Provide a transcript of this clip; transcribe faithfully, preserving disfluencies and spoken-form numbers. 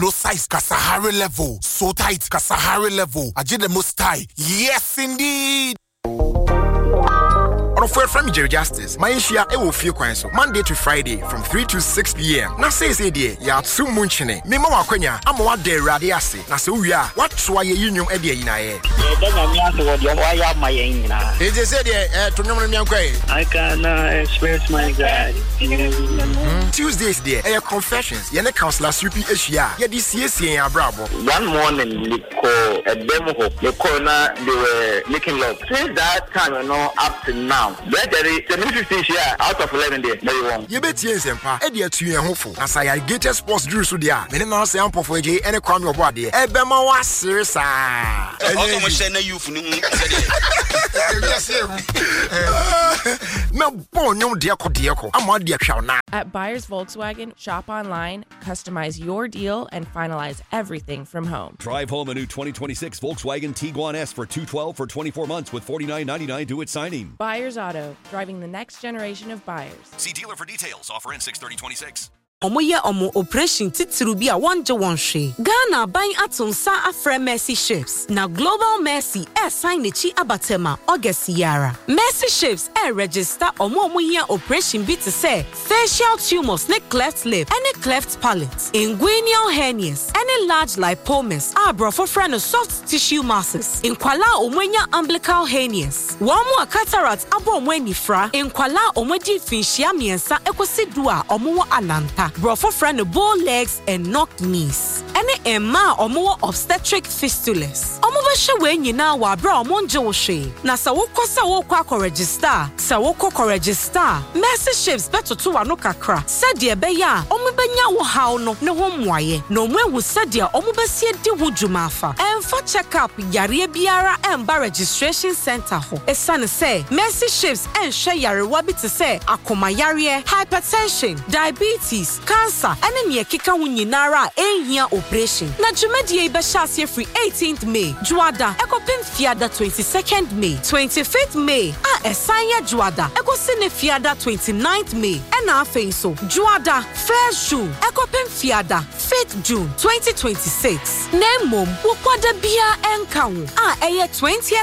No size Kasahari level. So tight Kasahari level. I did the most tight. Yes, indeed. On a from Jerry Justice, my issue I will feel quite so Monday to Friday from three to six p.m. Now say say dear, ya two munchine. Me mama kwenya, I'm one day radiasi. Na so we are what try union idea in air. It is said eh to no me I can uh, express my gratitude. Tuesdays there, air confessions. Yene counselor Supi Asia. Ya this year see ya bravo. One morning they call a demo they call now they were making love. Since that time you know up to now. That there is seven fifteen share out of eleven there. Very wrong. You bet yes empa. E dey atu yen hofo. As I get sports drew so there. Me na say ampo for je any kwam your body. E be ma wa seriously. How come say na you fu ni Me bon nyom de ko de ko. Am de atwa na. At Buyers Volkswagen, shop online, customize your deal, and finalize everything from home. Drive home a new twenty twenty-six Volkswagen Tiguan S for two twelve for twenty-four months with forty-nine ninety-nine due at signing. Buyers Auto, driving the next generation of buyers. See dealer for details. Offer in six thirty twenty-six. Omoye omo operation titiru bi a wonje wonhwe. Ghana ban atonsa afre Mercy Ships. Na Global Mercy e sign chi abatema August yara. Mercy Ships e register omo omoye operation bi to say facial tumors ne cleft lip, any cleft palate, inguinal hernias, any large lipomas, abrofo friend soft tissue masses. Inkwala omonya umbilical hernias. Wamu cataract abo omweni fra. Inkwala omodi finchia miensa ekosi dua omo ananta. Brofo friend bow legs and knocked knees. Any emma omo obstetric fistulas. Omo bashe we nyina wa bra omo nje wo hwe. Na sa wo kosa wo kwa ko register. Sa wo ko register. Mercy Ships beto to wa no kakra. Said ye be ya omo benya wo haw no ne ho mwaye. No mo ewu said ye omo besie di wo dwuma afa. Emfa check up yare biara emba registration center ho. Esane say Mercy Ships enhwe yarewa bi te say akoma yare, hypertension, diabetes, cancer, and near kika wunyinara ehia operation. Na jumedie be shase free eighteenth May. Juada ekopim fiada twenty-second May. twenty-fifth May. A esanya juada ekosine fiada twenty-ninth May. Ena afei so juada first June ekopim fiada fifth June twenty twenty-six. Nemom wo kwada bia enka wo a eye twentieth